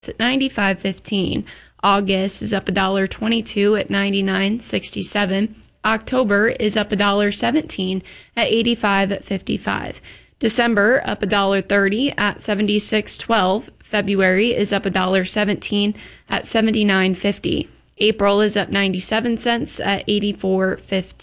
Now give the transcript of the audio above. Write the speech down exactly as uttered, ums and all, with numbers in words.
at ninety-five fifteen. August is up a dollar twenty-two at ninety-nine sixty-seven. October is up a dollar seventeen at eighty-five fifty-five. December up a dollar thirty at seventy-six twelve. February is up a dollar seventeen at seventy-nine fifty. April is up ninety-seven cents at eighty-four fifteen.